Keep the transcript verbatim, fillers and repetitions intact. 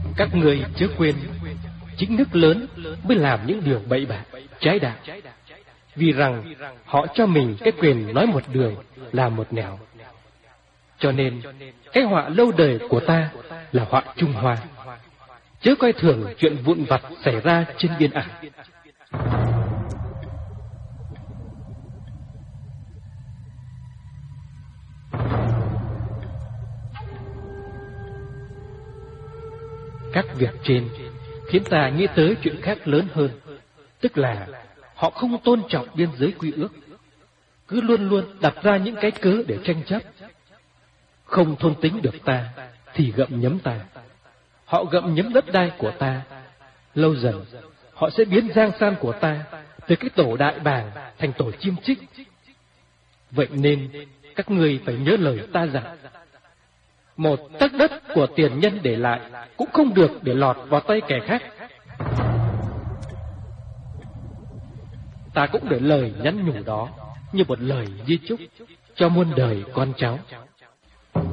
Các người chớ quên, chính nước lớn mới làm những điều bậy bạ, trái đạo. Vì rằng họ cho mình cái quyền nói một đường là một nẻo. Cho nên cái họa lâu đời của ta là họa Trung Hoa. Chớ coi thường chuyện vụn vặt xảy ra trên biên ải. Các việc trên khiến ta nghĩ tới chuyện khác lớn hơn, tức là họ không tôn trọng biên giới quy ước, cứ luôn luôn đặt ra những cái cớ để tranh chấp. Không thôn tính được ta thì gặm nhấm ta. Họ gặm nhấm đất đai của ta, lâu dần họ sẽ biến giang san của ta từ cái tổ đại bàng thành tổ chim chích. Vậy nên các ngươi phải nhớ lời ta rằng, một tấc đất của tiền nhân để lại cũng không được để lọt vào tay kẻ khác. Ta cũng để lời nhắn nhủ đó như một lời di chúc cho muôn đời con cháu.